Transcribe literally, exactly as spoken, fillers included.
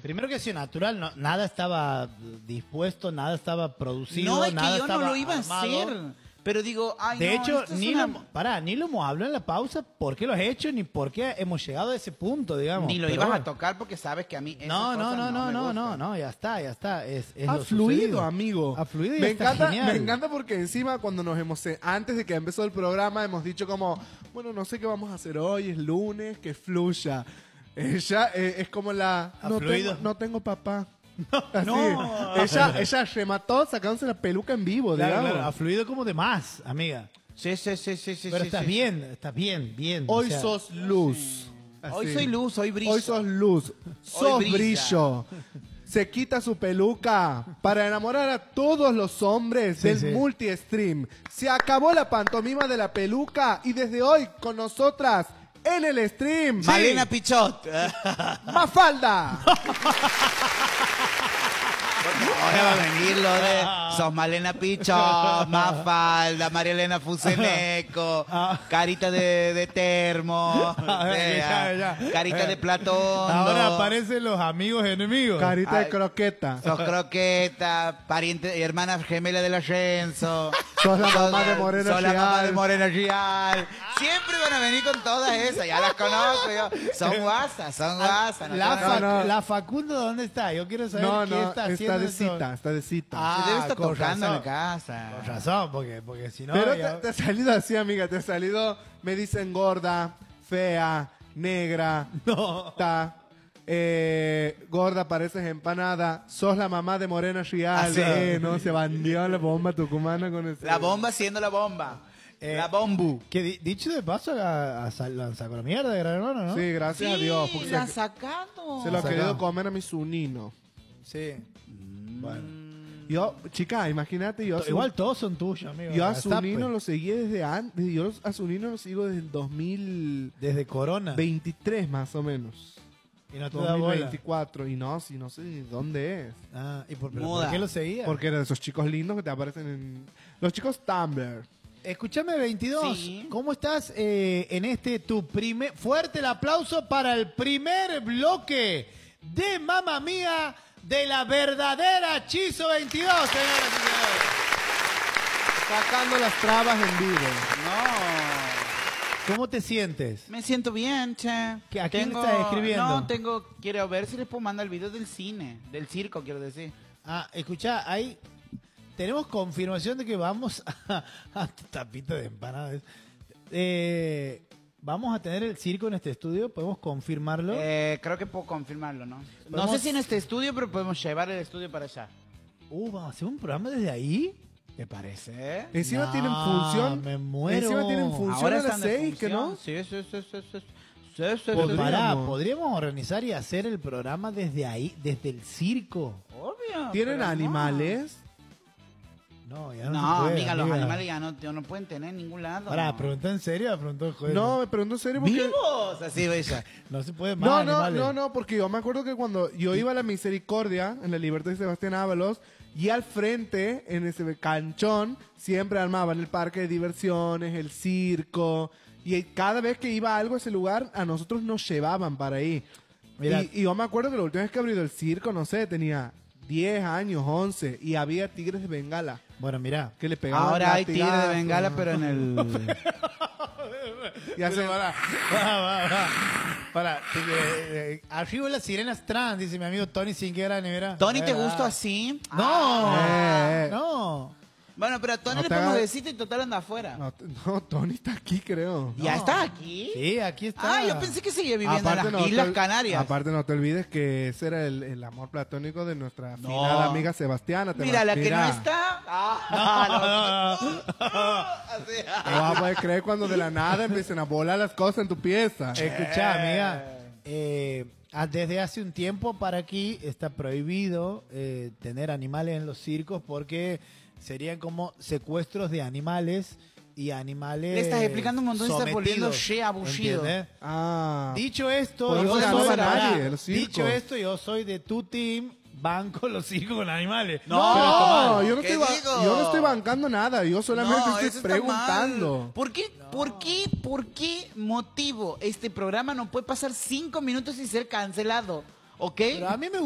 Primero que sí, natural, no, nada estaba dispuesto, nada estaba producido, No, es que nada yo estaba no lo iba armado. a hacer. Pero digo, ay, De no, hecho, esto es ni, una- lo, pará, ni lo hemos hablado en la pausa por qué lo has hecho, ni por qué hemos llegado a ese punto, digamos. Ni lo Pero ibas bueno. a tocar porque sabes que a mí esas No, no, cosas no, no, me no, no, gustan. no, ya está, ya está. Es, es Ha lo fluido, sucedido. amigo. Ha fluido y me está encanta, genial. me encanta porque encima cuando nos hemos, antes de que empezó el programa, hemos dicho como, bueno, no sé qué vamos a hacer hoy, es lunes, que fluya. Ella eh, es como la, ¿Ha no fluido? tengo, no tengo papá. Así. no. Ella, ella remató sacándose la peluca en vivo, Claro, digamos. claro, ha fluido como de más, amiga. Sí, sí, sí, sí, sí. Pero sí, estás sí. bien, estás bien, bien. Hoy o sea, sos luz. Hoy Así. soy luz, hoy brillo. Hoy sos luz. Sos brilla. brillo. Se quita su peluca para enamorar a todos los hombres Sí, del sí. multi-stream. Se acabó la pantomima de la peluca y desde hoy con nosotras en el stream. Malena Pichot. Mafalda. Ahora va a venir lo de sos Malena Pichot, Mafalda, María Elena Fuseneco, carita de, de termo, Ah, ya, ya. carita Eh, de Platón. Ahora aparecen los amigos enemigos. Carita de Ay. croqueta. Sos croqueta, pariente, hermana gemela del Ascenso. Sos la mamá de Morena Sos la mamá Gial. de Morena Gial. Siempre van a venir con todas esas, ya las conozco yo. Son guasas, son guasas. no La, te Fa- van a- no. la Facundo, ¿dónde está? Yo quiero saber No, qué no, está está, haciendo. de eso. cita, está de cita. Ah, Se debe estar con tocando en la razón. casa. Con razón, porque, porque si no... Pero ya- te, te ha salido así, amiga, te ha salido, me dicen gorda, fea, negra, No. ta, eh, gorda, pareces empanada, sos la mamá de Morena Gial. Ah, sí. Eh, no, se bandió la bomba tucumana con ese. La bomba siendo la bomba. Eh, la bombu. Que di- dicho de paso, a, a, sal- la sacó la mierda de Gran Hermano, ¿no? Sí, gracias a Dios, porque la ha se, sacado. se lo ha Sacado. querido comer a mi sunino. Sí. Bueno. Yo, chica, imagínate, yo a su- Igual todos son tuyos, amigo. yo a Ya está, Sunino pues. lo seguí desde antes, yo a Sunino lo sigo desde el dos mil Desde Corona. veintitrés más o menos. Y no te da dos mil bola. veinticuatro y no, si no sé ni dónde es. Ah, ¿y por, pero Muda. por qué lo seguía? Porque era de esos chicos lindos que te aparecen en... Los chicos Tumblr. Escúchame, veintidós. Sí. ¿Cómo estás eh, en este tu primer... Fuerte el aplauso para el primer bloque de Mamma Mía de la verdadera Chizo veintidós, señoras y señores. Sacando las trabas en vivo. No. ¿Cómo te sientes? Me siento bien, che. ¿Que a quién le estás escribiendo? No, tengo... Quiero ver si les puedo mandar el video del cine. Del circo, quiero decir. Ah, escuchá, ahí tenemos confirmación de que vamos a... a tapita de empanadas. Eh, vamos a tener el circo en este estudio, ¿podemos confirmarlo? Eh, creo que puedo confirmarlo, ¿no? No Podemos- sé si en este estudio, pero podemos llevar el estudio para allá. Uh, ¿vamos a hacer un programa desde ahí? ¿Te parece? Encima No, tienen función. me muero. Encima tienen función Ahora a las están de seis, ¿que no? función. Sí, sí, sí, sí, sí. Sí, sí, Pues sí. pará, Podríamos. podríamos organizar y hacer el programa desde ahí, desde el circo. Obvio. ¿Tienen pero no. animales? No, ya no, No, se puede, amiga, los amiga. animales ya no, no pueden tener en ningún lado. Pará, ¿preguntó en serio? ¿Preguntó joder? No, me pregunto en serio porque... ¡Vivos! Así, bella. No se puede más No, no, animales. no, no, porque yo me acuerdo que cuando yo iba a la Misericordia, en la Libertad de Sebastián Ábalos, y al frente, en ese canchón, siempre armaban el parque de diversiones, el circo, y cada vez que iba algo a ese lugar, a nosotros nos llevaban para ahí. Mira. Y, y yo me acuerdo que la última vez que abrió el circo, no sé, tenía diez años, once, y había tigres de Bengala, Bueno, mira. que le pegaban Ahora hay tigre de latigazos. bengala, pero en el... Y hacen- Pará, pará, pará. Pará, eh, eh, arriba las sirenas trans, dice mi amigo Tony Singuera Nevera. ¿Tony te Ah. gusta así? No, Ah. Eh, eh. no. Bueno, pero a Tony No le te podemos hagas- decir y total anda afuera. No, t- no, Tony está aquí, creo. ¿Ya No. está aquí? Sí, aquí está. Ah, yo pensé que seguía viviendo en las no te Islas ol- Canarias. Aparte, no te olvides que ese era el, el amor platónico de nuestra No. finada amiga Sebastiana. te Mira, vas- la que mira, no está... Ah, no. Así. No vas a poder creer cuando de la nada empiecen a volar las cosas en tu pieza. Escuchá, amiga. eh, ah, desde hace un tiempo para aquí está prohibido eh, tener animales en los circos porque serían como secuestros de animales y animales. Le estás explicando un montón y estás volviendo sometidos, che aburrido. ¿entendés? Ah. Dicho esto, Por yo eso soy, no va pará, nadie, los circos. dicho esto, yo soy de tu team, banco los circos con animales. No, No, Pero yo no, ¿qué estoy ba- digo? yo no estoy bancando nada. Yo solamente No, eso estoy está preguntando. mal. ¿Por qué, por qué, por qué motivo este programa no puede pasar cinco minutos sin ser cancelado? ¿Ok? Pero a mí me